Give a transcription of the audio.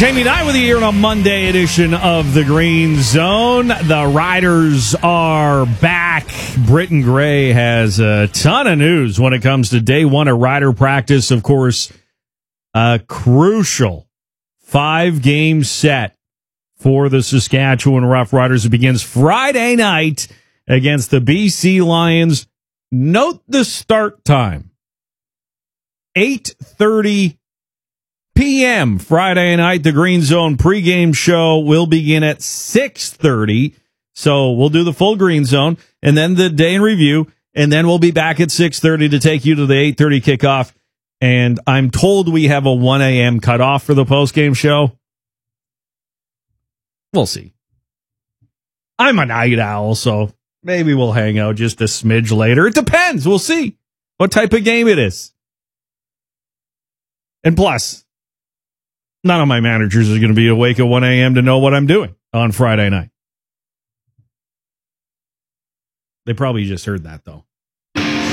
Jamie Nye with you here on a Monday edition of the Green Zone. The Riders are back. Britton Gray has a ton of news when it comes to day one of Rider practice. Of course, a crucial 5-game set for the Saskatchewan Roughriders. It begins Friday night against the BC Lions. Note the start time. 8:30 p.m. Friday night. The Green Zone pregame show will begin at 6:30. So we'll do the full Green Zone and then the day in review, and then we'll be back at 6:30 to take you to the 8:30 kickoff. And I'm told we have a 1 a.m. cutoff for the postgame show. We'll see. I'm a night owl, so maybe we'll hang out just a smidge later. It depends. We'll see what type of game it is. And plus, none of my managers are going to be awake at 1 a.m. to know what I'm doing on Friday night. They probably just heard that, though.